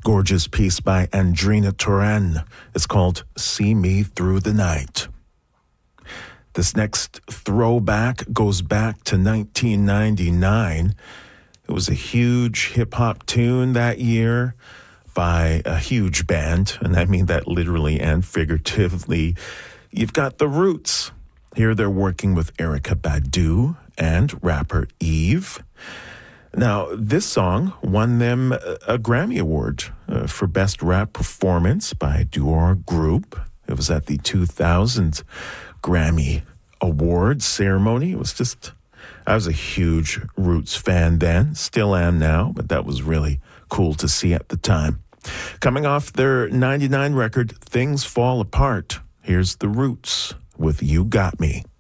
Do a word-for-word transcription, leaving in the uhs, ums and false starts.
Gorgeous piece by Andrina Turan. It's called See Me Through the Night. This next throwback goes back to nineteen ninety-nine. It was a huge hip-hop tune that year by a huge band, and I mean that literally and figuratively. You've got The Roots. Here they're working with Erykah Badu and rapper Eve. Now, this song won them a Grammy Award uh, for Best Rap Performance by a duo or group. It was at the two thousand Grammy Awards ceremony. It was just, I was a huge Roots fan then, still am now, but that was really cool to see at the time. Coming off their ninety-nine record, Things Fall Apart, here's The Roots with You Got Me.